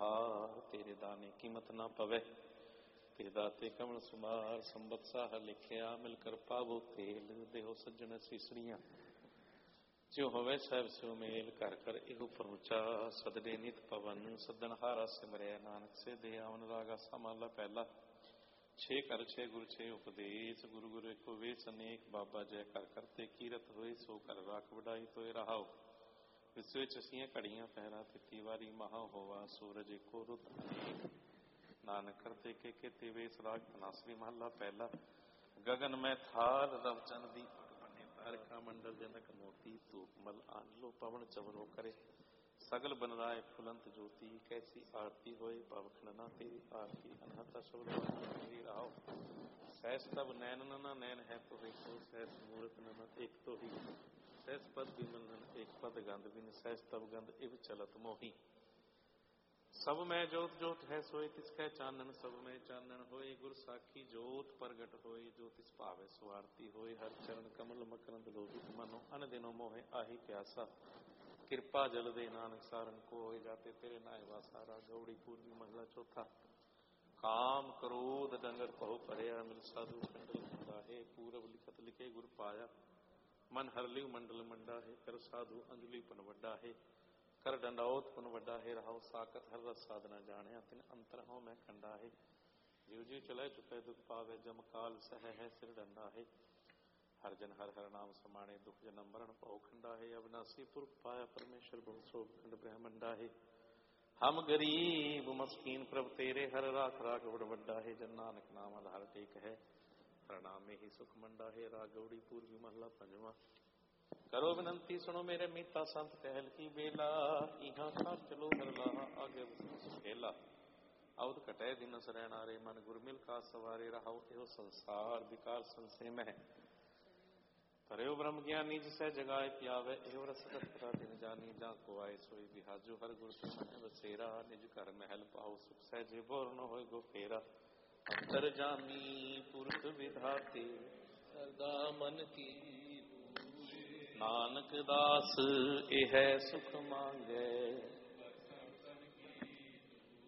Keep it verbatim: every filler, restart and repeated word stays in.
बहार, तेरे दाने कीमत ना पवे। ते दाते कमल सुमार, संबत साह लिखिया, मिलकर पावो तेल। देहो सज्जन सीसड़ियां, जो होवे साहब सो मेल। कर कर इहो पहुंचा, सददे नित पवन। सदन हारा सिमरै, नानक से दे आवन रागा समाला पहला। छे कर छे गुरु छे उपदेश, गुरु गुरु एको वेश अनेक। बाबा जय कर करते कीरत होए, सो कर राख वडाई तोय रहाओ। विश्व चसियां घड़ियां पहरा, तिती वारी महा होवा। सूरज एको रुत अनेक, नानक करते के केते वेश। राग तनासरी महला पहला। गगन में थाल रव चंद दीपक बने, तारका मंडल जनक मोती। धूप मल आंजलो पवन चवरो करे, सगल बनराय फुलंत ज्योति। कैसी आरती होए पवखंडना, तेरी आरती अनहता शब्द तेरी राहो। सहस तब नैन नना, नैन है तो एक तो। सहस मूर्त नना एक तो ही, सहस पद विमल एक पद गंध बिन। सहस तब गंध इव चलत मोही। सब में जोत जोत है सोए, तिसकै चानन। सब में चानन होए, गुर साखी जोत प्रगट होए। जो तिस भावे सुआरती होए, हर चरण कमल मकरंद लोभित। मनो अन दिनो मोहे आही प्यासा, कृपा जल दे नानक सारन को। होए जाते तेरे नाय वासारा, गौड़ी पूर्वी महला चौथा। काम क्रोध डंगर पहु परया, मिल साधु खंडल खंडाहे। पूरब लिखत लिखे गुर पाया, मन हरलिव मंडल मंडा है। कर साधु अंजलि पन वड्डा है, कर दंडौत पन वड्डा है। रहाओ साकत हर रस साधना जाने, तिन अंतर हो मैं खंडा है। जीव जीव चले चुके दुख पावे, जम काल सह है सिर डंडा है। हर जन हर हर नाम समाने, दुख जन्म मरण पौ खंडा है। अविनाशी पुरख पाया, परमेश्वर बहुत शोभ खंड ब्रह्मंडा है। हम गरीब मस्कीन प्रभ तेरे, हर राख राख बड़ वड्डा है। जन नानक नाम आधार टेक है, प्रणाम में ही सुख मंडा है। राग गौड़ी पूर्वी महला पंजवा। करो विनंती सुनो मेरे मीता, संत कहल की बेला। इहाँ था चलो हर लाहा, आगे खेला। अवध कटै दिन सरैना रे, मन गुरमिल का सवारे। रहाओ एहो संसार विकार संशय में, परयो ब्रह्म ज्ञानी जिसै जगाए प्यावे। एहो रसगत कथा दिन जानी, जहाँ को आए सोई बिहाजो। हर गुर सिमरन बसेरा, निज घर महल पाओ सुख। सहजे बोर न होय गो फेरा, अंतर जामी पुरख विधाते। सदा मन की नानक दास एह सुख मांगे,